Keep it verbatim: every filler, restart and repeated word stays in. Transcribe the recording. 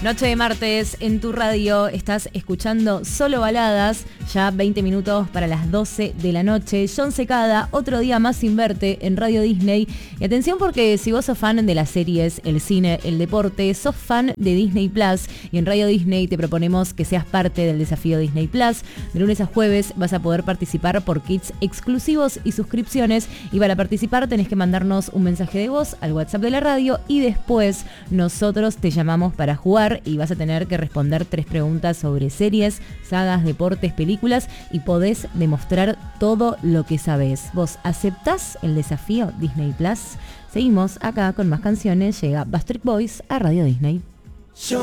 Noche de martes en tu radio, estás escuchando Solo Baladas, ya veinte minutos para las doce de la noche. John Secada, otro día más sin verte en Radio Disney. Y atención porque si vos sos fan de las series, el cine, el deporte, sos fan de Disney Plus y en Radio Disney te proponemos que seas parte del desafío Disney Plus. De lunes a jueves vas a poder participar por kits exclusivos y suscripciones y para participar tenés que mandarnos un mensaje de voz al WhatsApp de la radio y después nosotros te llamamos para jugar y vas a tener que responder tres preguntas sobre series, sagas, deportes, películas y podés demostrar todo lo que sabés. ¿Vos aceptás el desafío Disney Plus? Seguimos acá con más canciones. Llega Backstreet Boys a Radio Disney. Yo